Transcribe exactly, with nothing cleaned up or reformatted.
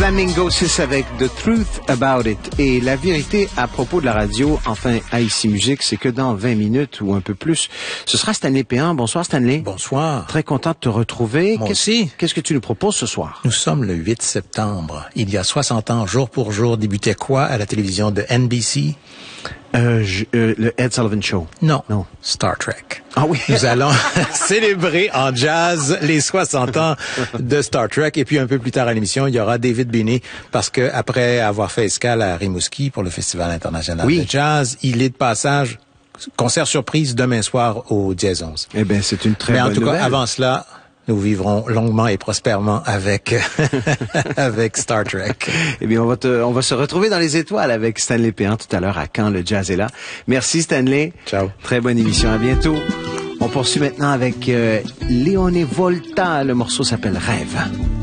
Flamingo six avec The Truth About It. Et la vérité à propos de la radio, enfin, à Ici Musique, c'est que dans vingt minutes ou un peu plus, ce sera Stanley Péan. Bonsoir Stanley. Bonsoir. Très content de te retrouver. Moi Qu'est-ce, aussi. Qu'est-ce que tu nous proposes ce soir? Nous sommes le huit septembre. Il y a soixante ans, jour pour jour, débutait quoi à la télévision de N B C? Euh, je, euh, le Ed Sullivan Show. Non. Non. Star Trek. Ah oui. Nous allons célébrer en jazz les soixante ans de Star Trek. Et puis un peu plus tard à l'émission, il y aura David Binney parce que après avoir fait escale à Rimouski pour le Festival international oui. de jazz, il est de passage. Concert surprise demain soir au Dièse onze. Eh bien, c'est une très Mais bonne en tout nouvelle. cas, avant cela, nous vivrons longuement et prospèrement avec avec Star Trek. Eh bien, on va te, on va se retrouver dans les étoiles avec Stanley Péan tout à l'heure à Quand le jazz est là. Merci Stanley. Ciao. Très bonne émission. À bientôt. On poursuit maintenant avec euh, Leone Volta. Le morceau s'appelle Rêve.